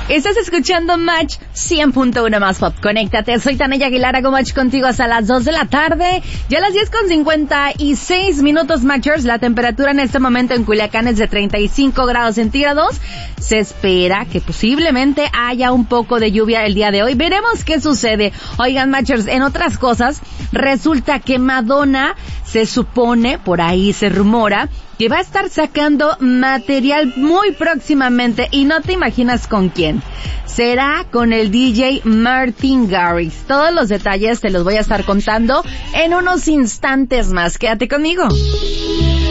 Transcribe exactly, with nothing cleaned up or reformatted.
Estás escuchando Match cien punto uno más Pop. Conéctate, soy Tania Aguilar, hago Match contigo hasta las dos de la tarde. Ya a las diez con cincuenta y seis minutos, Matchers. La temperatura en este momento en Culiacán es de treinta y cinco grados centígrados. Se espera que posiblemente haya un poco de lluvia el día de hoy. Veremos qué sucede. Oigan, Matchers, en otras cosas, resulta que Madonna se supone, por ahí se rumora, que va a estar sacando material muy próximamente y no te imaginas con quién. Será con el D J Martin Garrix. Todos los detalles te los voy a estar contando en unos instantes más. Quédate conmigo.